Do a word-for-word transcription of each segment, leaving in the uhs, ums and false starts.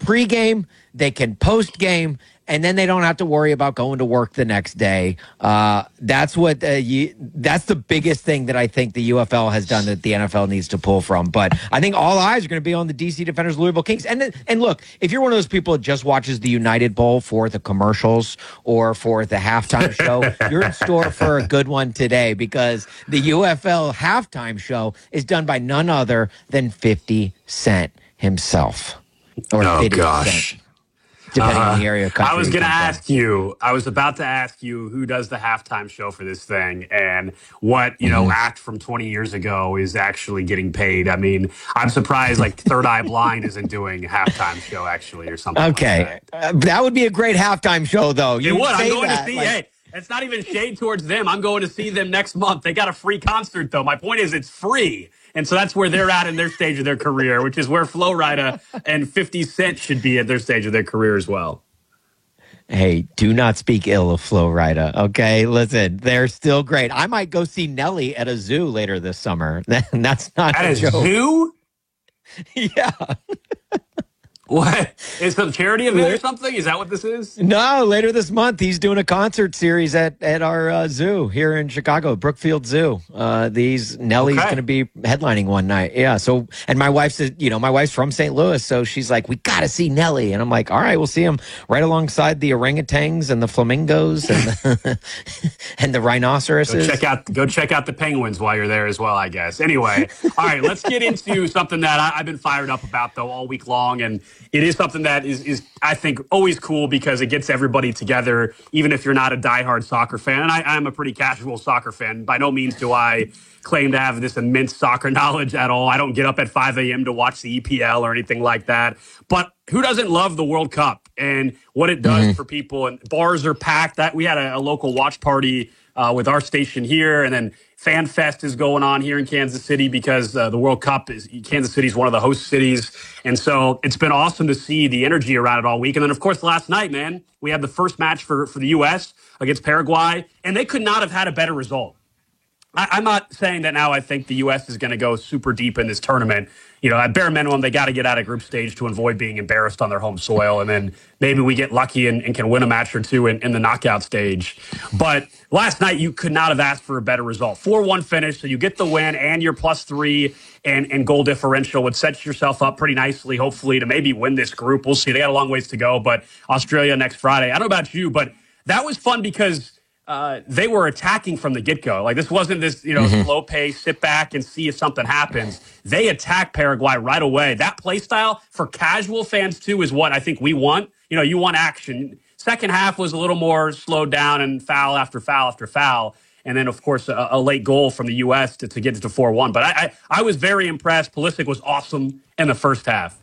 pregame, they can postgame, and then they don't have to worry about going to work the next day. Uh, that's what uh, you, that's the biggest thing that I think the U F L has done that the N F L needs to pull from. But I think all eyes are going to be on the D C Defenders, Louisville Kings. And and look, if you're one of those people that just watches the United Bowl for the commercials or for the halftime show, you're in store for a good one today, because the U F L halftime show is done by none other than fifty Cent himself. Or oh, fifty gosh. Cent. Depending uh, on the area of country. I was going to ask you, I was about to ask you who does the halftime show for this thing and what, you mm-hmm. know, act from twenty years ago is actually getting paid. I mean, I'm surprised like Third Eye Blind isn't doing a halftime show actually or something. Okay. Like that. Uh, that would be a great halftime show, though. You it would. I'm going that, to see like... Hey, it's not even shade towards them. I'm going to see them next month. They got a free concert, though. My point is it's free. And so that's where they're at in their stage of their career, which is where Flo Rida and fifty Cent should be at their stage of their career as well. Hey, do not speak ill of Flo Rida, okay? Listen, they're still great. I might go see Nelly at a zoo later this summer. That's not at a, a joke. zoo? Yeah. What? Is some charity event or something? Is that what this is? No, later this month, he's doing a concert series at, at our uh, zoo here in Chicago, Brookfield Zoo. Uh, these Nelly's okay. going to be headlining one night. Yeah. So, and my wife's, you know, my wife's from Saint Louis, so she's like, we got to see Nelly. And I'm like, all right, we'll see him right alongside the orangutans and the flamingos and the, and the rhinoceroses. Go check out, go check out the penguins while you're there as well, I guess. Anyway, all right, let's get into something that I, I've been fired up about though all week long, and it is something that is, is, I think, always cool because it gets everybody together, even if you're not a diehard soccer fan. And I, I'm a pretty casual soccer fan. By no means do I claim to have this immense soccer knowledge at all. I don't get up at five a.m. to watch the E P L or anything like that. But who doesn't love the World Cup and what it does mm-hmm. for people? And bars are packed. That we had a, a local watch party uh, with our station here, and then Fan Fest is going on here in Kansas City because uh, the World Cup is Kansas City is one of the host cities. And so it's been awesome to see the energy around it all week. And then, of course, last night, man, we had the first match for, for the U S against Paraguay, and they could not have had a better result. I, I'm not saying that now I think the U S is going to go super deep in this tournament. You know, at bare minimum, they got to get out of group stage to avoid being embarrassed on their home soil. And then maybe we get lucky and, and can win a match or two in, in the knockout stage. But last night, you could not have asked for a better result. four one finish, so you get the win and your plus three and, and goal differential would set yourself up pretty nicely, hopefully, to maybe win this group. We'll see. They got a long ways to go, but Australia next Friday. I don't know about you, but that was fun because Uh, they were attacking from the get-go. Like, this wasn't this, you know, mm-hmm. slow pace, sit back and see if something happens. They attacked Paraguay right away. That play style for casual fans, too, is what I think we want. You know, you want action. Second half was a little more slowed down and foul after foul after foul. And then, of course, a, a late goal from the U S to, to get it to four one. But I, I, I was very impressed. Pulisic was awesome in the first half.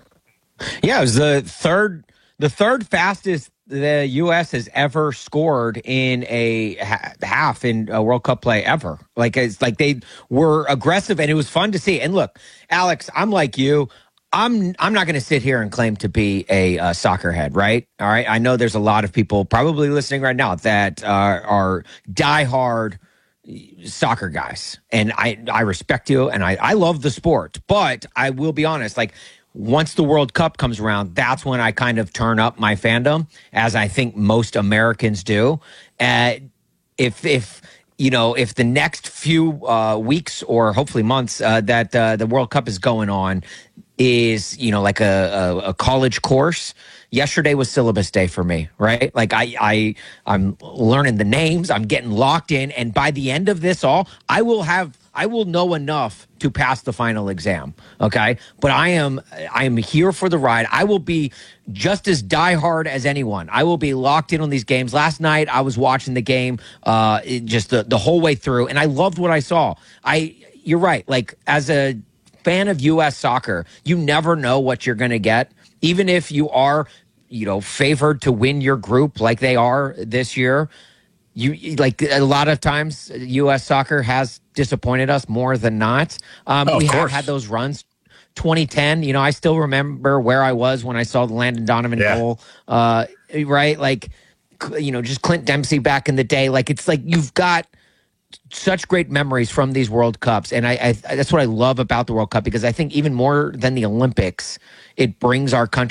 Yeah, it was the third, the third fastest the U S has ever scored in a ha- half in a World Cup play ever. Like, it's like they were aggressive, and it was fun to see. And look, Alex, I'm like you. I'm I'm not going to sit here and claim to be a uh, soccer head, right? All right. I know there's a lot of people probably listening right now that uh, are diehard soccer guys, and I I respect you, and I I love the sport. But I will be honest, like, once the World Cup comes around, that's when I kind of turn up my fandom, as I think most Americans do. Uh, if, if you know, if the next few uh, weeks or hopefully months uh, that uh, the World Cup is going on is, you know, like a, a, a college course. Yesterday was syllabus day for me, right? Like I, I, I'm learning the names, I'm getting locked in, and by the end of this all, I will have, I will know enough to pass the final exam. Okay, but I am, I am here for the ride. I will be just as diehard as anyone. I will be locked in on these games. Last night, I was watching the game, uh, it just the the whole way through, and I loved what I saw. I, you're right. Like, as a fan of U S soccer, you never know what you're going to get, even if you are, you know, favored to win your group like they are this year. You like a lot of times U S soccer has disappointed us more than not. Um, oh, we have have had those runs. twenty ten, you know, I still remember where I was when I saw the Landon Donovan yeah. goal, uh, right? Like, you know, just Clint Dempsey back in the day. Like, it's like you've got such great memories from these World Cups. And I, I that's what I love about the World Cup, because I think even more than the Olympics, it brings our country